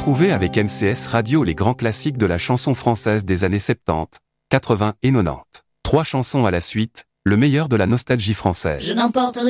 Retrouvez avec MCS Radio les grands classiques de la chanson française des années 70, 80 et 90. 3 chansons à la suite, le meilleur de la nostalgie française. Je n'emporterai